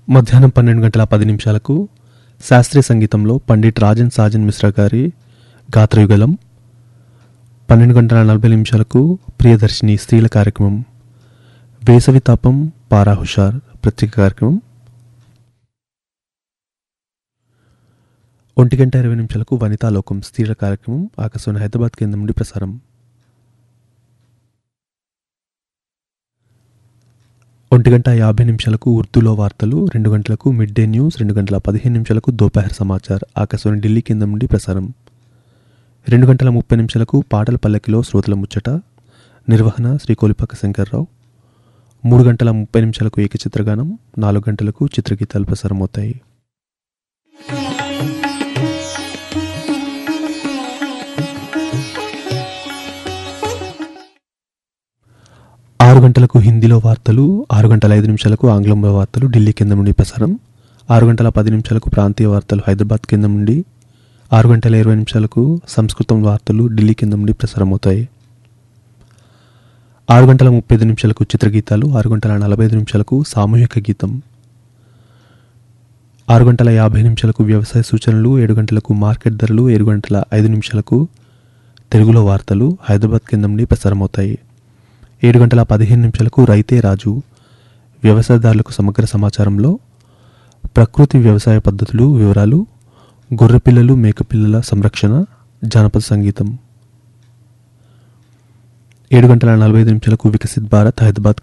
మధ్యాహ్నం 12:10 శాస్త్రీయ సంగీతంలో పండిట్ రాజన్ సాజన్ మిశ్రా గారి గాత్రయుగలం. 12:40 ప్రియదర్శిని స్త్రీల కార్యక్రమం, వేసవి తాపం పారా హుషార్ ప్రత్యేక కార్యక్రమం. 1:20 వనితాలోకం స్త్రీల కార్యక్రమం ఆకాశవాణి హైదరాబాద్ కేంద్రం నుండి ప్రసారం. 1:50 ఉర్దూలో వార్తలు, 2 గంటలకు mid day news, 2:15 దోపహర్ Samachar Akashvani Delhi కేంద్రం నుండి ప్రసారం. 2:30 పాటల పల్లకిలో శ్రోతల ముచ్చట, నిర్వహణ శ్రీ కోలిపాక శంకర్రావు. 3:30 ఏకచిత్రగానం, 4 గంటలకు చిత్రగీతాలు ప్రసారం అవుతాయి. 6 గంటలకు హిందీలో వార్తలు, 6:05 ఆంగ్లంలో వార్తలు ఢిల్లీ కేంద్రం నుండి ప్రసారం. 6:10 ప్రాంతీయ వార్తలు హైదరాబాద్ కేంద్రం నుండి. 6:20 సంస్కృతం వార్తలు ఢిల్లీ కేంద్రం నుండి ప్రసారం అవుతాయి. 6:35 చిత్రగీతాలు, 6:45 సామూహిక గీతం, 6:50 వ్యవసాయ సూచనలు, 7 గంటలకు మార్కెట్ ధరలు, 7:05 తెలుగులో వార్తలు హైదరాబాద్ కేంద్రం నుండి ప్రసారం అవుతాయి. 7:15 రైతే రాజు వ్యవసాయదారులకు సమగ్ర సమాచారంలో ప్రకృతి వ్యవసాయ పద్ధతులు వివరాలు, గొర్రెపిల్లలు మేకపిల్లల సంరక్షణ, జానపద సంగీతం. 7:45 వికసిత్ భారత్ హైదరాబాద్